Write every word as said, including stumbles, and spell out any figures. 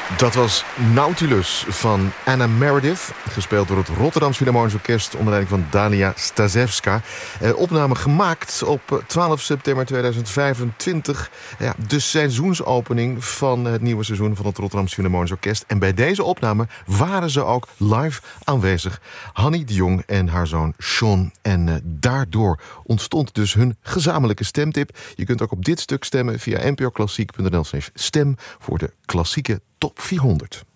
Dat was Nautilus van Anna Meredith, gespeeld door het Rotterdams Philharmonisch Orkest onder leiding van Dalia Stasevska. Eh, opname gemaakt op twaalf september tweeduizend vijfentwintig. Ja, de seizoensopening van het nieuwe seizoen van het Rotterdams Philharmonisch Orkest. En bij deze opname waren ze ook live aanwezig. Hanny de Jong en haar zoon Sean. En eh, daardoor ontstond dus hun gezamenlijke stemtip. Je kunt ook op dit stuk stemmen via n p o klassiek punt n l slash stem voor de klassieke Top vierhonderd.